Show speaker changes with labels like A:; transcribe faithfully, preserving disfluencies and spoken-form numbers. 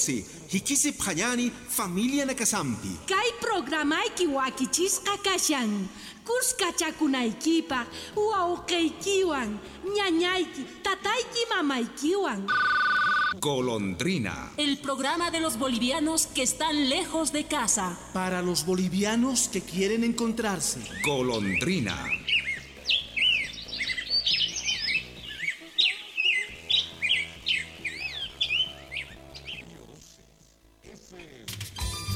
A: Otzi, hikisi payani familia nakasampi.
B: Kay programaiki wakichisqa kashan. Kuskachakunaykipa, wawqiykiwan, ñañayki, tatayki mamaykiwan.
A: Golondrina.
C: El programa de los bolivianos que están lejos de casa.
D: Para los bolivianos que quieren encontrarse.
A: Golondrina.